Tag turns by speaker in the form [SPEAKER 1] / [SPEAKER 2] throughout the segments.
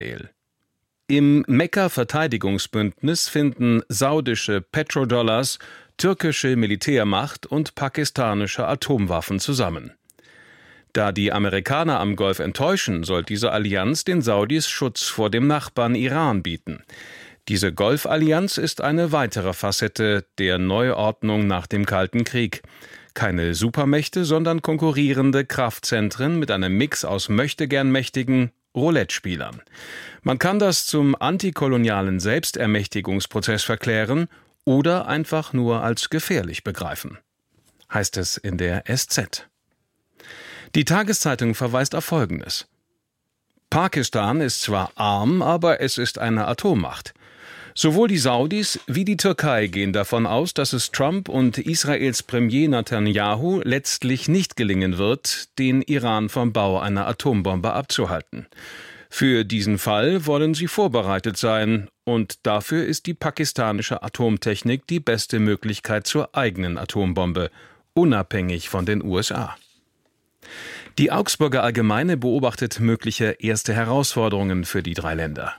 [SPEAKER 1] Im Mekka-Verteidigungsbündnis finden saudische Petrodollars, türkische Militärmacht und pakistanische Atomwaffen zusammen. Da die Amerikaner am Golf enttäuschen, soll diese Allianz den Saudis Schutz vor dem Nachbarn Iran bieten. Diese Golfallianz ist eine weitere Facette der Neuordnung nach dem Kalten Krieg. Keine Supermächte, sondern konkurrierende Kraftzentren mit einem Mix aus möchtegern-mächtigen Roulette-Spielern. Man kann das zum antikolonialen Selbstermächtigungsprozess verklären oder einfach nur als gefährlich begreifen, heißt es in der SZ. Die Tageszeitung verweist auf Folgendes: Pakistan ist zwar arm, aber es ist eine Atommacht. Sowohl die Saudis wie die Türkei gehen davon aus, dass es Trump und Israels Premier Netanyahu letztlich nicht gelingen wird, den Iran vom Bau einer Atombombe abzuhalten. Für diesen Fall wollen sie vorbereitet sein, und dafür ist die pakistanische Atomtechnik die beste Möglichkeit zur eigenen Atombombe, unabhängig von den USA. Die Augsburger Allgemeine beobachtet mögliche erste Herausforderungen für die drei Länder.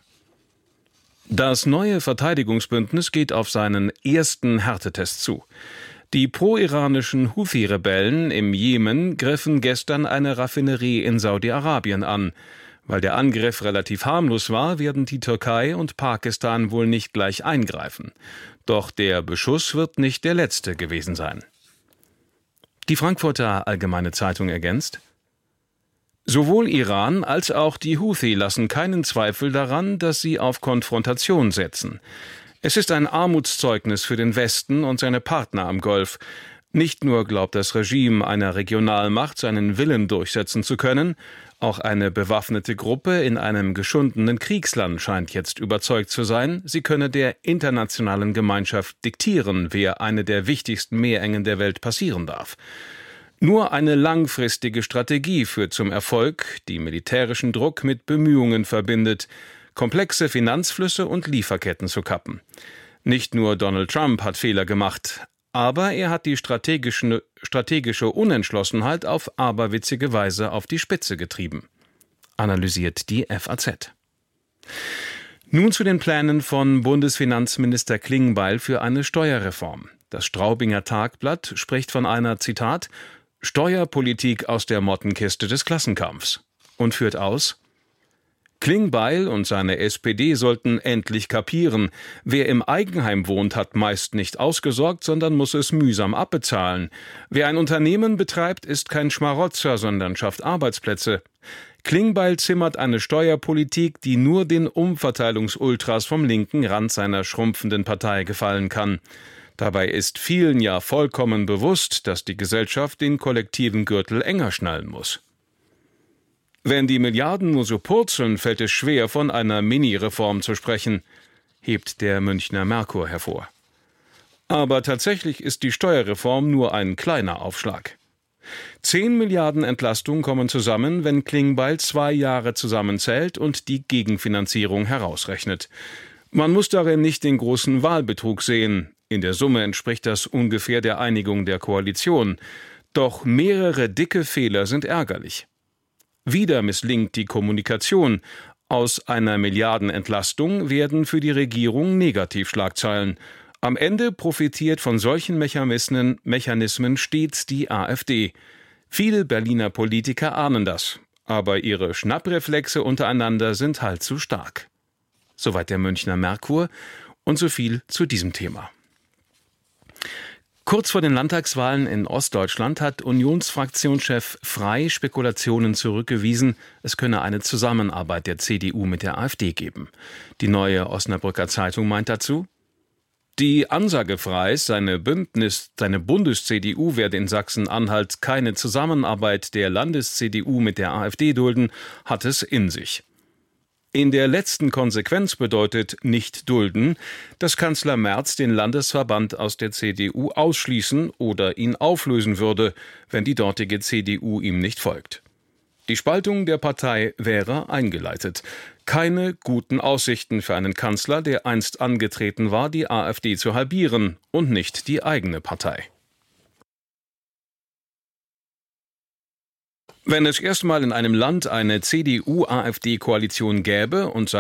[SPEAKER 1] Das neue Verteidigungsbündnis geht auf seinen ersten Härtetest zu. Die pro-iranischen Houthi-Rebellen im Jemen griffen gestern eine Raffinerie in Saudi-Arabien an. Weil der Angriff relativ harmlos war, werden die Türkei und Pakistan wohl nicht gleich eingreifen. Doch der Beschuss wird nicht der letzte gewesen sein. Die Frankfurter Allgemeine Zeitung ergänzt: Sowohl Iran als auch die Houthi lassen keinen Zweifel daran, dass sie auf Konfrontation setzen. Es ist ein Armutszeugnis für den Westen und seine Partner am Golf. Nicht nur glaubt das Regime einer Regionalmacht seinen Willen durchsetzen zu können, auch eine bewaffnete Gruppe in einem geschundenen Kriegsland scheint jetzt überzeugt zu sein, sie könne der internationalen Gemeinschaft diktieren, wer eine der wichtigsten Meerengen der Welt passieren darf. Nur eine langfristige Strategie führt zum Erfolg, die militärischen Druck mit Bemühungen verbindet, komplexe Finanzflüsse und Lieferketten zu kappen. Nicht nur Donald Trump hat Fehler gemacht, aber er hat die strategische Unentschlossenheit auf aberwitzige Weise auf die Spitze getrieben, analysiert die FAZ. Nun zu den Plänen von Bundesfinanzminister Klingbeil für eine Steuerreform. Das Straubinger Tagblatt spricht von einer, Zitat, Steuerpolitik aus der Mottenkiste des Klassenkampfs und führt aus: Klingbeil und seine SPD sollten endlich kapieren, wer im Eigenheim wohnt, hat meist nicht ausgesorgt, sondern muss es mühsam abbezahlen. Wer ein Unternehmen betreibt, ist kein Schmarotzer, sondern schafft Arbeitsplätze. Klingbeil zimmert eine Steuerpolitik, die nur den Umverteilungsultras vom linken Rand seiner schrumpfenden Partei gefallen kann. Dabei ist vielen ja vollkommen bewusst, dass die Gesellschaft den kollektiven Gürtel enger schnallen muss. Wenn die Milliarden nur so purzeln, fällt es schwer, von einer Mini-Reform zu sprechen, hebt der Münchner Merkur hervor. Aber tatsächlich ist die Steuerreform nur ein kleiner Aufschlag. 10 Milliarden Entlastung kommen zusammen, wenn Klingbeil 2 Jahre zusammenzählt und die Gegenfinanzierung herausrechnet. Man muss darin nicht den großen Wahlbetrug sehen. In der Summe entspricht das ungefähr der Einigung der Koalition. Doch mehrere dicke Fehler sind ärgerlich. Wieder misslingt die Kommunikation. Aus einer Milliardenentlastung werden für die Regierung Negativschlagzeilen. Am Ende profitiert von solchen Mechanismen stets die AfD. Viele Berliner Politiker ahnen das, aber ihre Schnappreflexe untereinander sind halt zu stark. Soweit der Münchner Merkur und so viel zu diesem Thema. Kurz vor den Landtagswahlen in Ostdeutschland hat Unionsfraktionschef Frey Spekulationen zurückgewiesen, es könne eine Zusammenarbeit der CDU mit der AfD geben. Die Neue Osnabrücker Zeitung meint dazu: Die Ansage Freys, seine Bundes-CDU werde in Sachsen-Anhalt keine Zusammenarbeit der Landes-CDU mit der AfD dulden, hat es in sich. In der letzten Konsequenz bedeutet nicht dulden, dass Kanzler Merz den Landesverband aus der CDU ausschließen oder ihn auflösen würde, wenn die dortige CDU ihm nicht folgt. Die Spaltung der Partei wäre eingeleitet. Keine guten Aussichten für einen Kanzler, der einst angetreten war, die AfD zu halbieren und nicht die eigene Partei. Wenn es erstmal in einem Land eine CDU-AfD-Koalition gäbe und